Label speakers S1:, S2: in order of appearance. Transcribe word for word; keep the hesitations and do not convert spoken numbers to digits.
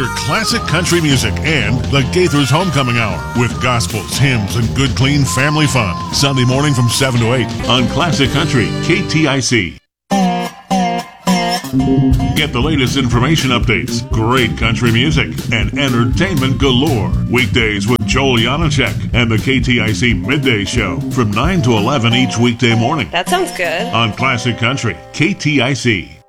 S1: Hear classic country music and the Gaithers Homecoming Hour with gospels, hymns, and good, clean family fun. Sunday morning from seven to eight on Classic Country, K T I C. Get the latest information updates, great country music, and entertainment galore. Weekdays with Joel Janacek and the K T I C Midday Show from nine to eleven each weekday morning.
S2: That sounds good.
S1: On Classic Country, K T I C.